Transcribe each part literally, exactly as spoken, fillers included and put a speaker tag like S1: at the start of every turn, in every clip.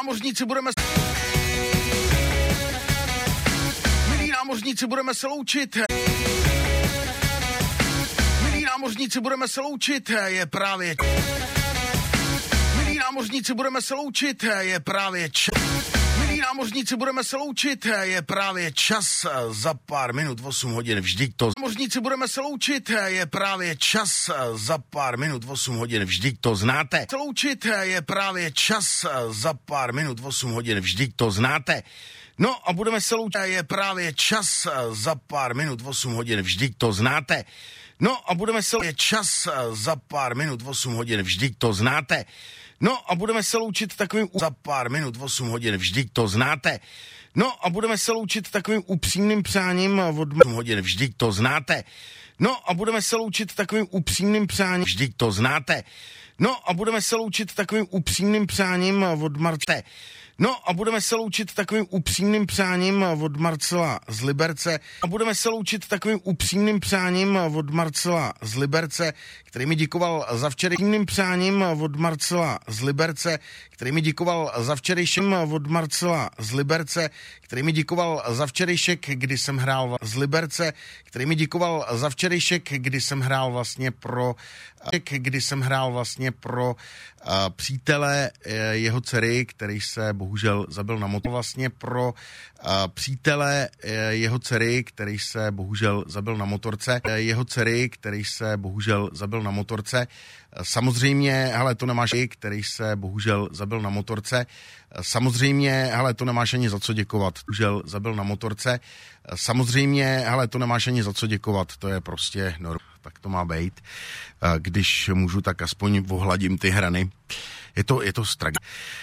S1: námořníci, budeme... Milí námořníci, budeme se loučit. Milí námořníci, budeme se loučit, je právě... Milí námořníci, budeme se loučit, je právě čas. Milí námořníci, budeme se loučit, je právě čas za pár minut, osm hodin, vždyť to... Námořníci, budeme se loučit, je právě čas za pár minut, osm hodin, vždyť to znáte. Se loučit, je právě čas za pár minut, osm hodin, vždyť to znáte. No a budeme se loučit, je právě čas za pár minut, osm hodin, vždyť to znáte. No a budeme se loučit, čas za pár minut, osm hodin, vždyť to znáte. No a budeme se loučit takovým za pár minut, osm hodin, vždyť to znáte. No a budeme se loučit takovým upřímným přáním od osm hodin, vždyť to znáte. No a budeme se loučit takovým upřímným přáním, vždyť to znáte. No a budeme se loučit takovým upřímným přáním od Marce. No a budeme se loučit takovým upřímným přáním od Marcela z Liberce. A budeme se loučit takovým upřímným přáním od Marcela z Liberce, který mi děkoval za včerejším přáním od Marcela z Liberce, který mi děkoval za včerejším od Marcela z Liberce, který mi děkoval za včerejšek, kdy jsem hrál z Liberce, který mi děkoval za včerejšek, kdy jsem hrál vlastně pro kdy jsem hrál vlastně pro uh, přítele uh, jeho dcery, který se bohužel zabil na motorce. Vlastně pro uh, přítele uh, jeho dcery, který se bohužel zabil na motorce. Uh, jeho dcery, který se bohužel zabil na motorce. Uh, samozřejmě, hele, to nemáš, který se bohužel zabil na motorce. Uh, samozřejmě, hele, to nemáš ani za co děkovat. Bohužel zabil na motorce. Uh, samozřejmě, hele, to nemáš ani za co děkovat. To je prostě normální. Tak to má být. Když můžu, tak aspoň ohladím ty hrany. Je to, je to strag.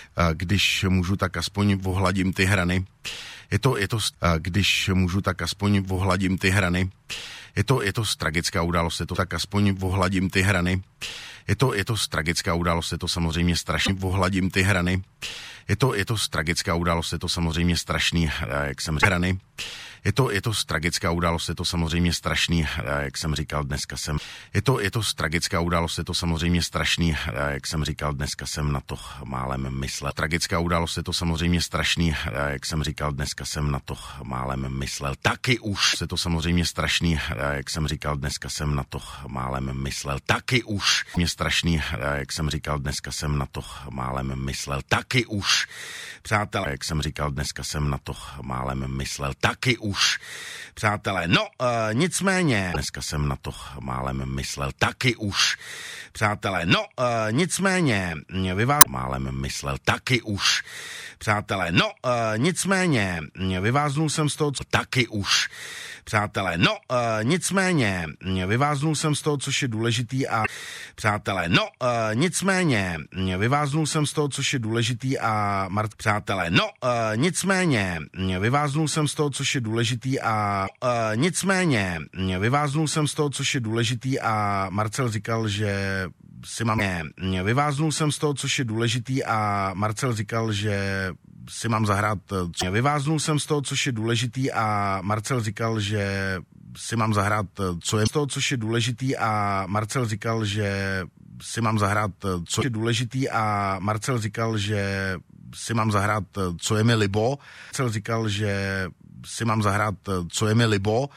S1: Když můžu, tak aspoň ohladím ty hrany. Je to, je to, když můžu, tak aspoň ohladím ty hrany. Je to, je to tragická událost, je to tak aspoň ohladím ty hrany. Je to, je to tragická událost, je to samozřejmě strašný. Ohladím ty hrany. Je to, je to tragická událost, je to samozřejmě strašný, jak jsem říkal, hrany. Je to, je to tragická událost, je to samozřejmě strašný, jak jsem říkal, dneska jsem. Je to, je to tragická událost, je to samozřejmě strašný, jak jsem říkal, dneska jsem na to málem myslel. Tragická událost, je to samozřejmě strašný, jak jsem říkal, dneska jsem na to málem myslel. Taky už je to samozřejmě strašný, jak jsem říkal, dneska jsem na to málem myslel. Taky už mě strašný, jak jsem říkal, dneska jsem na to málem myslel. Taky už, přátelé, jak jsem říkal, dneska jsem na to málem myslel. Taky už, přátelé, no, uh, nicméně, dneska jsem na to málem myslel, taky už, přátelé, no, uh, nicméně, vyvá... málem myslel, taky už, přátelé, no, uh, nicméně, vyváznul jsem z toho, co taky už, přátelé, no, uh, nicméně, vyváznul jsem z toho, což je důležitý a, přátelé, no, uh, nicméně, vyváznul jsem z toho, což je důležitý a, Mart, přátelé, no, uh, nicméně, vyváznul jsem z toho, což je důležitý a, uh, nicméně, vyváznul jsem z toho, což je důležitý a Marcel říkal, že si mám, ne, vyváznul jsem z toho, což je důležitý a Marcel říkal, že si mám zahrát, vyváznul jsem z toho, což je důležitý a Marcel říkal, že si mám zahrát, co je z toho, což je důležitý a Marcel říkal, že si mám zahrát, co je důležitý a Marcel říkal, že si mám zahrát, co je mi libo. Marcel říkal, že si mám zahrát, co je mi libo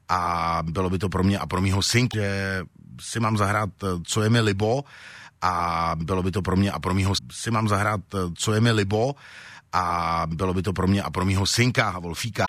S1: a bylo by to pro mě a pro mýho synka, že si mám zahrát, co je mi libo a bylo by to pro mě a pro mýho si mám zahrát, co je mi libo a bylo by to pro mě a pro mýho synka Wolfíka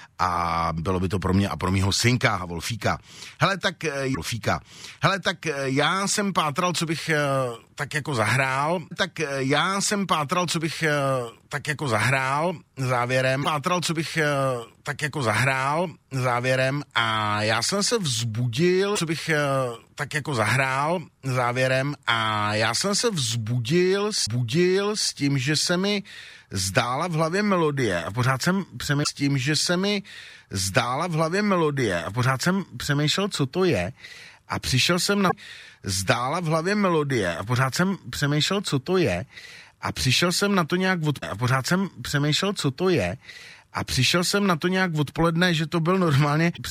S1: a bylo by to pro mě a pro mýho synka Wolfíka. Hele, tak Wolfíka. Hele, tak já jsem pátral, co bych tak jako zahrál. Tak já jsem pátral, co bych tak jako zahrál závěrem. Pátral, co bych tak jako zahrál závěrem a já jsem se vzbudil, co bych tak jako zahrál závěrem a já jsem se vzbudil, vzbudil s tím, že se mi zdála v hlavě melodie a pořád jsem přemýšlel s tím, že se mi zdála v hlavě melodie a pořád jsem přemýšlel, co to je a přišel jsem na zdála v hlavě melodie a pořád jsem přemýšlel, co to je a přišel jsem na to nějak od... a pořád jsem přemýšlel, co to je a přišel jsem na to nějak odpoledne, že to byl normálně